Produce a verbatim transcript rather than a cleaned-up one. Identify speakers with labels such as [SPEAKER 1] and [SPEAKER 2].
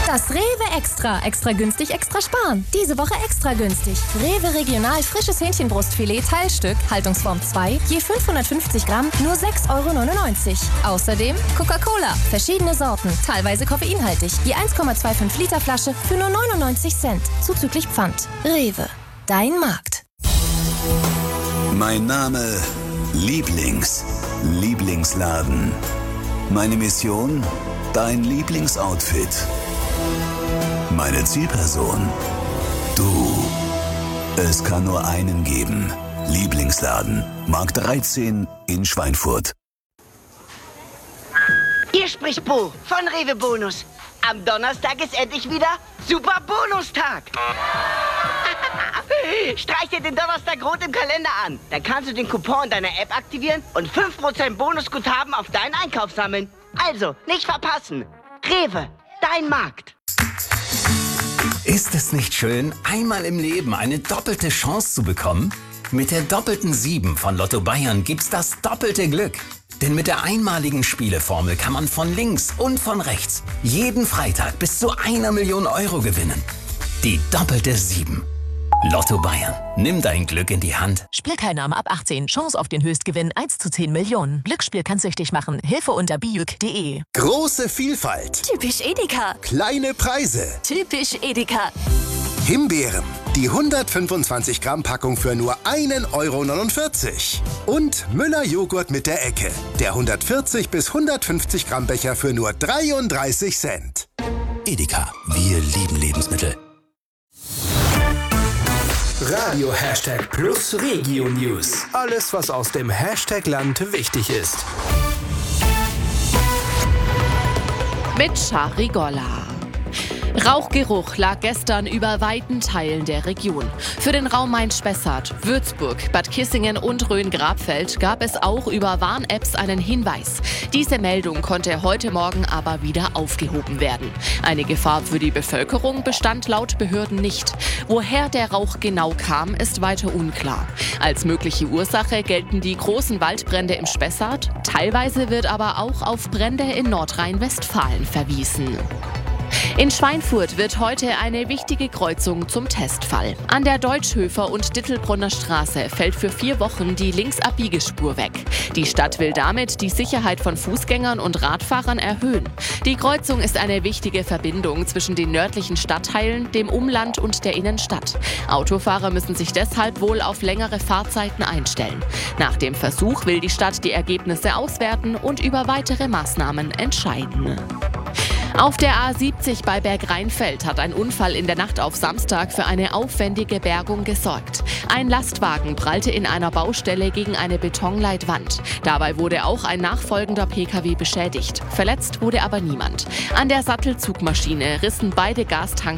[SPEAKER 1] Das Rewe Extra. Extra günstig, extra sparen. Diese Woche extra günstig. Rewe Regional frisches Hähnchenbrustfilet Teilstück, Haltungsform zwei, je fünfhundertfünfzig Gramm, nur sechs Euro neunundneunzig. Außerdem Coca-Cola, verschiedene Sorten, teilweise koffeinhaltig, je eins Komma fünfundzwanzig Liter Flasche für nur neunundneunzig Cent, zuzüglich Pfand. Rewe, dein Markt.
[SPEAKER 2] Mein Name Lieblings. Lieblingsladen. Meine Mission? Dein Lieblingsoutfit. Meine Zielperson? Du. Es kann nur einen geben. Lieblingsladen. Markt dreizehn in Schweinfurt.
[SPEAKER 3] Hier spricht Bo von Rewe Bonus. Am Donnerstag ist endlich wieder Super Bonustag. Streich dir den Donnerstag rot im Kalender an. Dann kannst du den Coupon in deiner App aktivieren und fünf Prozent Bonusguthaben auf deinen Einkauf sammeln. Also, nicht verpassen. Rewe, dein Markt.
[SPEAKER 4] Ist es nicht schön, einmal im Leben eine doppelte Chance zu bekommen? Mit der doppelten sieben von Lotto Bayern gibt's das doppelte Glück. Denn mit der einmaligen Spieleformel kann man von links und von rechts jeden Freitag bis zu einer Million Euro gewinnen. Die doppelte sieben. Lotto Bayern. Nimm dein Glück in die Hand.
[SPEAKER 5] Spielteilnahme ab achtzehn. Chance auf den Höchstgewinn eins zu zehn Millionen. Glücksspiel kann süchtig machen. Hilfe unter bijuk punkt de.
[SPEAKER 6] Große Vielfalt.
[SPEAKER 5] Typisch Edeka.
[SPEAKER 6] Kleine Preise.
[SPEAKER 5] Typisch Edeka.
[SPEAKER 6] Himbeeren. Die hundertfünfundzwanzig Gramm Packung für nur einen Euro neunundvierzig. Und Müller Joghurt mit der Ecke. Der hundertvierzig bis hundertfünfzig Gramm Becher für nur dreiunddreißig Cent.
[SPEAKER 4] Edeka. Wir lieben Lebensmittel.
[SPEAKER 7] Radio Hashtag Plus Regio News. Alles, was aus dem Hashtag-Land wichtig ist.
[SPEAKER 8] Mit Shari Golla. Rauchgeruch lag gestern über weiten Teilen der Region. Für den Raum Main-Spessart, Würzburg, Bad Kissingen und Rhön-Grabfeld gab es auch über Warn-Apps einen Hinweis. Diese Meldung konnte heute Morgen aber wieder aufgehoben werden. Eine Gefahr für die Bevölkerung bestand laut Behörden nicht. Woher der Rauch genau kam, ist weiter unklar. Als mögliche Ursache gelten die großen Waldbrände im Spessart. Teilweise wird aber auch auf Brände in Nordrhein-Westfalen verwiesen. In Schweinfurt wird heute eine wichtige Kreuzung zum Testfall. An der Deutschhöfer- und Dittelbrunner Straße fällt für vier Wochen die Linksabbiegesspur weg. Die Stadt will damit die Sicherheit von Fußgängern und Radfahrern erhöhen. Die Kreuzung ist eine wichtige Verbindung zwischen den nördlichen Stadtteilen, dem Umland und der Innenstadt. Autofahrer müssen sich deshalb wohl auf längere Fahrzeiten einstellen. Nach dem Versuch will die Stadt die Ergebnisse auswerten und über weitere Maßnahmen entscheiden. Auf der A siebzig bei Bergrheinfeld hat ein Unfall in der Nacht auf Samstag für eine aufwendige Bergung gesorgt. Ein Lastwagen prallte in einer Baustelle gegen eine Betonleitwand. Dabei wurde auch ein nachfolgender Pkw beschädigt. Verletzt wurde aber niemand. An der Sattelzugmaschine rissen beide Gastanks